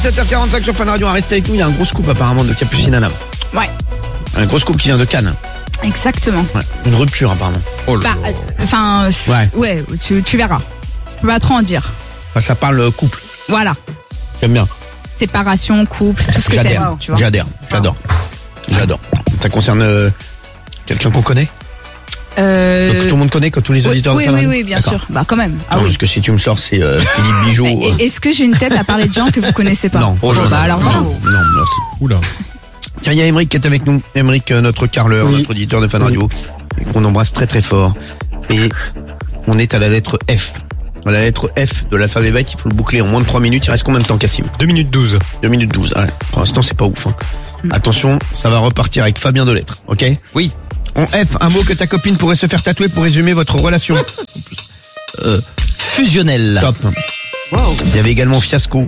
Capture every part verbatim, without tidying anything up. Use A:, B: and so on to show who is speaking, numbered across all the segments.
A: sept heures quarante-cinq sur Fun Radio, à rester avec nous, il y a un gros scoop apparemment de Capucine Anam.
B: Ouais.
A: Un gros scoop qui vient de Cannes.
B: Exactement.
A: Ouais. Une rupture apparemment.
B: Oh bah, enfin, euh,
A: ouais,
B: ouais tu, tu verras. Je peux pas trop en dire.
A: Enfin, ça parle couple.
B: Voilà.
A: J'aime bien.
B: Séparation, couple, tout ce que
A: J'adhère,
B: t'aimes, tu vois.
A: j'adhère, j'adore. J'adore. Ça concerne euh, quelqu'un qu'on connaît
B: euh...
A: Donc, tout le monde connaît, quand tous les auditeurs
B: oui,
A: de Fun
B: oui,
A: Radio.
B: oui, bien
A: D'accord.
B: sûr. Bah quand même. Ah
A: non,
B: oui.
A: parce que si tu me sors, c'est euh, Philippe Bigeot.
B: Euh... Est-ce que j'ai une tête à parler de gens que vous connaissez pas?
A: Non.
B: Oh, bah non, alors
A: non,
B: bravo.
A: non, merci.
C: Oula.
A: Tiens, il y a Émeric qui est avec nous. Émeric, notre carleur, oui. notre auditeur de Fun Radio, oui. qu'on embrasse très très fort. Et on est à la lettre F. À la lettre F de l'alphabet bête, il faut le boucler en moins de trois minutes. Il reste combien de temps, Cassim?
C: deux minutes douze.
A: deux minutes douze. Ouais. Pour l'instant, c'est pas ouf. Hein. Mm. Attention, ça va repartir avec Fabien Delettre, ok?
D: Oui.
A: En F, un mot que ta copine pourrait se faire tatouer pour résumer votre relation.
D: euh, fusionnel.
A: Top. Wow. Il y avait également fiasco.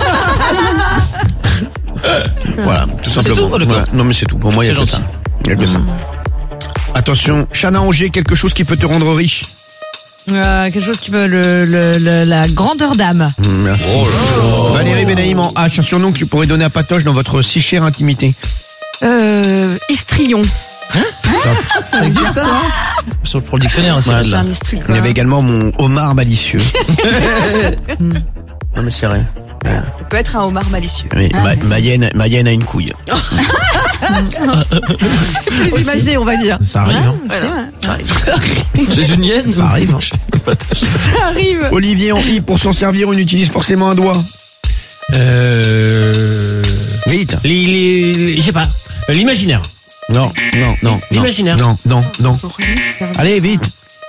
A: Voilà, tout simplement.
D: Tout,
A: ouais. Non mais c'est tout. Pour moi, il y a que ça. Il y a que ça. Attention, Chana Angers, quelque chose qui peut te rendre riche.
E: Euh, quelque chose qui peut le, le, le la grandeur d'âme.
A: Merci. Oh là là. Valérie Benaïm en H, un surnom que tu pourrais donner à Patoche dans votre si chère intimité.
E: Euh, Histrion.
D: Hein? Ça existe ça, hein? Sur le dictionnaire aussi.
A: Voilà. Là. Il y avait également mon homard malicieux. Non mais c'est vrai.
E: Ouais. Ça peut être un homard malicieux.
A: Oui, ah. ma, Mayenne, Mayenne a une couille.
E: C'est plus imagé, on va dire.
C: Ça arrive. Hein.
E: Voilà.
D: C'est une hyène.
C: Ça arrive. Hein.
E: Ça arrive.
A: Olivier en I, pour s'en servir, on utilise forcément un doigt.
C: Euh...
A: Vite.
C: Les, les, les je sais pas. L'imaginaire.
A: Non, non, non.
C: L'imaginaire.
A: Non, non, non. Allez, vite.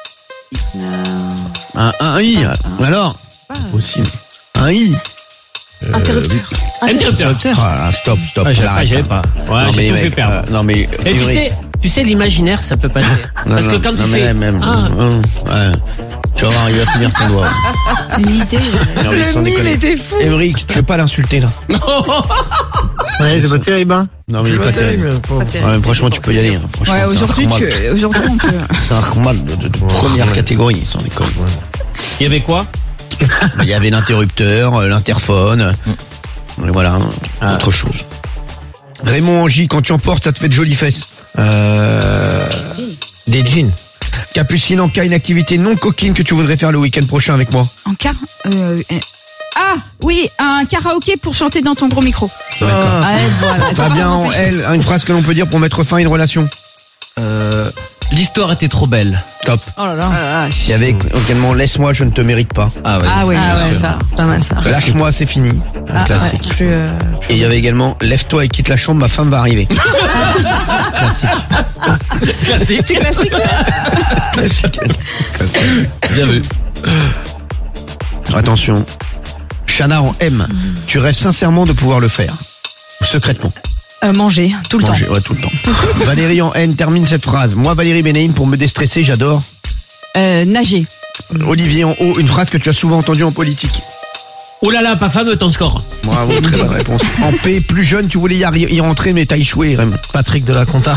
A: Un, un I. Alors.
C: Possible.
A: Un I.
E: Euh, Interrupteur.
C: Interrupteur.
A: Ah, stop, stop.
C: Ah, j'avais pas, j'avais pas. Ouais, j'ai tout fait perdre.
A: Euh, non, mais.
C: Et tu sais, tu sais, l'imaginaire, ça peut passer.
A: Non,
C: Parce
A: non,
C: que quand
A: non,
C: tu
A: mais
C: fais.
A: Même,
C: ah.
A: ouais. Tu vas voir, il va finir ton doigt.
B: Une idée.
A: Non,
E: le mime était fou.
A: Émeric, tu veux pas l'insulter, là?
F: Ouais, c'est pas terrible, hein.
A: Non, mais il est pas terrible. Ouais, franchement, tu peux y aller. Hein.
B: Ouais, aujourd'hui, tu, aujourd'hui, on peut.
A: C'est un Rahman de, de, de première catégorie, sans déconner.
C: Il y avait quoi?
A: Il y avait l'interrupteur, l'interphone. Et voilà, ah. autre chose. Raymond Angy, quand tu emportes, ça te fait de jolies fesses.
C: Euh, des jeans.
A: Capucine, en cas, une activité non coquine que tu voudrais faire le week-end prochain avec moi.
B: En cas euh, euh, Ah, oui, un karaoké pour chanter dans ton gros micro.
A: D'accord.
E: Ah, voilà.
A: Fabien, en L, une phrase que l'on peut dire pour mettre fin à une relation.
D: Euh, l'histoire était trop belle.
A: Top.
E: Oh là là. Ah,
A: il y avait également laisse-moi, je ne te mérite pas.
D: Ah ouais,
E: ah ouais, ah ouais ça, c'est pas mal ça.
A: Lâche-moi, c'est fini.
E: Ah, classique. Ouais, plus, euh, plus
A: et il y avait également lève-toi et quitte la chambre, ma femme va arriver.
D: Classique. Classique.
E: Classique.
A: Classique.
D: Bien vu.
A: Attention. Chana en M. Mmh. Tu rêves sincèrement de pouvoir le faire. Secrètement.
E: Euh, manger, tout le
A: manger,
E: temps.
A: Ouais, tout le temps. Valérie en N termine cette phrase. Moi, Valérie Benaïm, pour me déstresser, j'adore.
E: Euh, nager.
A: Olivier en O, une phrase que tu as souvent entendue en politique.
C: Oh là là, pas fameux ton score.
A: Bravo, très bonne réponse. En P, plus jeune, tu voulais y, arri- y rentrer, mais t'as échoué, Raymond.
C: Patrick de la Conta.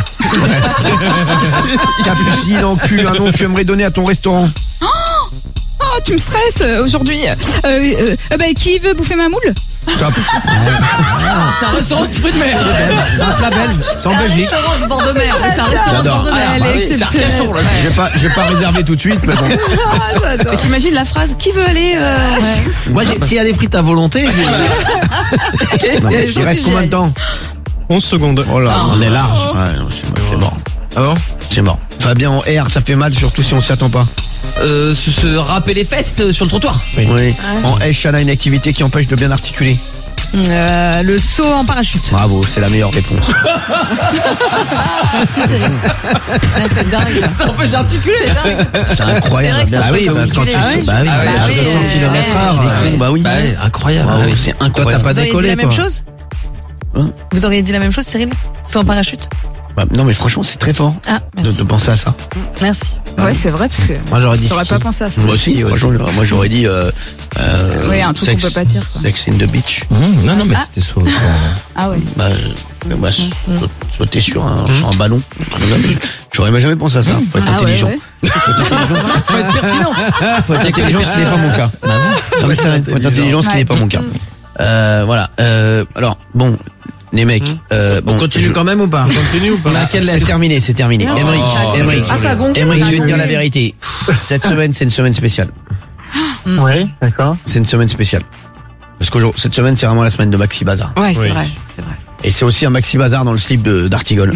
A: Capucine en Q, un nom que tu aimerais donner à ton restaurant.
B: Oh, tu me stresses euh, aujourd'hui. Euh, euh, euh, bah, qui veut bouffer ma moule?
A: Top.
D: C'est un restaurant de fruits de mer.
C: C'est un plat belge. C'est en Belgique.
E: C'est un restaurant de bord de mer. C'est un restaurant de bord de mer.
D: Ah, bah oui, c'est Arcachon, là.
A: Je vais pas, je vais pas réserver tout de suite, mais bon.
E: Mais t'imagines la phrase, qui veut aller euh... ouais.
C: Moi, s'il y a des frites à volonté,
A: j'ai... Non, il reste combien de temps?
C: onze secondes.
A: Oh là,
C: oh.
A: on est large. Ouais, non, c'est, c'est mort.
C: Ah bon?
A: C'est mort. Fabien en R, ça fait mal, surtout si on s'y attend pas.
D: Euh, se, se râper les fesses sur le trottoir.
A: Oui. oui. Ah. En S, Chana, une activité qui empêche de bien articuler.
E: Euh, le saut en parachute.
A: Bravo, c'est la meilleure réponse.
E: C'est sérieux. C'est dingue.
D: Ça empêche d'articuler.
A: C'est incroyable.
E: C'est
A: bah oui,
E: parce
A: quand
E: tu
A: ah oui,
E: bah oui,
A: ah oui,
E: à
A: deux cents kilomètres heure. Bah oui.
D: Bah oui, incroyable.
A: Bravo, c'est incroyable.
C: Toi, t'as pas
E: Vous
C: décollé,
E: auriez dit la
C: toi.
E: même chose?
A: Hein?
E: Vous auriez dit la même chose, Cyril? Saut en parachute?
A: Bah, non, mais franchement, c'est très fort
E: ah,
A: de, de penser à ça.
E: Merci.
B: Ouais, c'est vrai, parce que
C: moi j'aurais dit
B: j'aurais pas pensé à ça.
A: Moi aussi, franchement, moi j'aurais dit euh,
B: euh, ouais, un truc
A: sex,
B: qu'on peut pas dire, quoi.
A: Sex in the beach.
D: Mmh, non, non, mais ah. c'était sur.
B: Ah ouais.
A: Bah, bah mmh. sauter sur un, mmh. sur un ballon. J'aurais jamais pensé à ça. Faut être
B: ah
A: intelligent.
B: Ouais, ouais.
D: Faut être pertinent.
A: Faut être intelligent, ce qui n'est pas mon cas. Bah, non, mais c'est vrai. Faut être intelligent, ce qui n'est pas mon cas. Euh, voilà. Euh, alors, bon, les mecs, euh, bon,
C: On continue
A: je-
C: quand même ou pas? On continue ou pas?
A: On a quelle lettre? C'est terminé, c'est terminé.
E: Oh.
A: Emric,
E: Oh.
A: Emric,
E: Ah, ça a gonflé,
A: Emric, je vais te
E: là.
A: dire la vérité. Cette semaine, c'est une semaine spéciale.
F: Oui, d'accord.
A: C'est une semaine spéciale. Parce que cette semaine, c'est vraiment la semaine de Maxi Bazar.
E: Ouais, c'est
C: Oui.
E: vrai, c'est vrai.
A: Et c'est aussi un Maxi Bazar dans le slip de d'Artigol.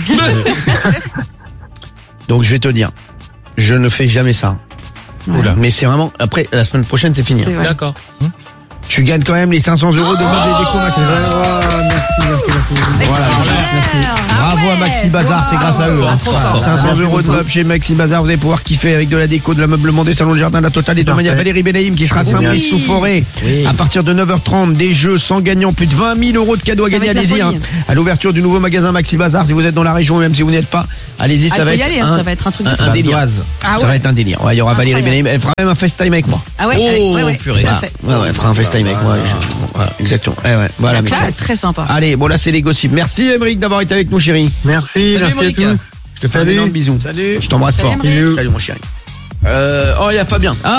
A: Donc je vais te dire, je ne fais jamais ça.
C: Oula.
A: Mais c'est vraiment, après, la semaine prochaine, c'est fini.
E: C'est vrai.
C: D'accord.
A: Tu gagnes quand même les cinq cents euros de meubles et déco Maxi Bazar. Voilà. Bravo à Maxi Bazar, c'est grâce à eux. hein. cinq cents euros de meubles chez Maxi Bazar, vous allez pouvoir kiffer avec de la déco, de l'ameublement, des salons de jardin, de la totale et de manière Valérie Benaïm qui sera Saint-Brice sous Forêt.
C: Oui.
A: À partir de neuf heures trente, des jeux sans gagnant, plus de vingt mille euros de cadeaux à
E: Ça va
A: gagner,
E: être la
A: allez-y. Hein.
E: folie.
A: À l'ouverture du nouveau magasin Maxi Bazar, si vous êtes dans la région, même si vous n'êtes pas, allez-y,
E: Ah,
A: ça
E: faut
A: va
E: y
A: être
E: aller, hein,
A: un,
E: ça va être un truc de
A: un,
E: fou.
A: un délire.
E: Ah
A: Ça
E: ouais.
A: va être un délire. Ouais, il y aura Valérie
E: Incroyable.
A: Benaïm, elle fera même un FaceTime avec moi.
E: Ah ouais,
C: Oh,
E: ouais, ouais,
C: purée.
E: tout à
A: Voilà.
E: fait.
A: Ouais, ouais, elle fera un FaceTime avec moi. Je- Voilà, exactement. Eh ouais, voilà, mais-
E: Là, très sympa.
A: Allez, bon là c'est les gossips. Merci Emric d'avoir été avec nous, chérie.
F: Merci,
C: Salut,
F: merci
C: Emric.
F: à tous.
A: Je te fais un
F: Salut.
A: énorme bisou.
C: Salut.
A: Je t'embrasse
E: Salut,
A: fort.
E: Emric.
A: Salut mon chéri. Euh, oh, il y a Fabien.
C: Ah.